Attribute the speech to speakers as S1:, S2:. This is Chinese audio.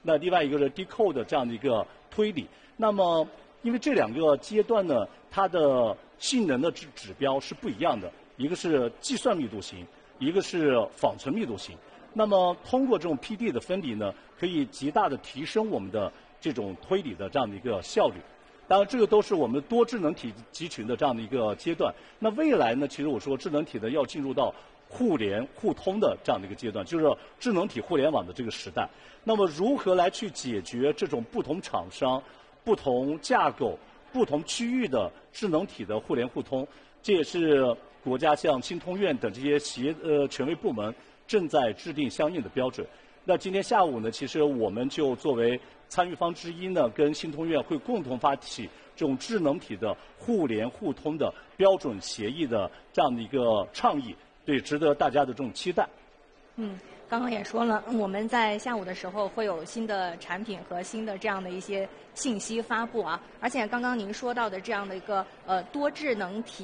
S1: 那另外一个是 decode 这样的一个推理。那么，因为这两个阶段呢，它的性能的指标是不一样的，一个是计算密度型，一个是仿存密度型。那么，通过这种 PD 的分离呢，可以极大的提升我们的这种推理的这样的一个效率。当然，这个都是我们多智能体集群的这样的一个阶段。那未来呢，其实我说智能体呢要进入到互联互通的这样的一个阶段，就是智能体互联网的这个时代。那么，如何来去解决这种不同厂商、不同架构、不同区域的智能体的互联互通？这也是国家像新通院等这些权威部门正在制定相应的标准。那今天下午呢，其实我们就作为参与方之一呢，跟新通院会共同发起这种智能体的互联互通的标准协议的这样的一个倡议，对，值得大家的这种期待。
S2: 刚刚也说了，我们在下午的时候会有新的产品和新的这样的一些信息发布啊，而且刚刚您说到的这样的一个多智能体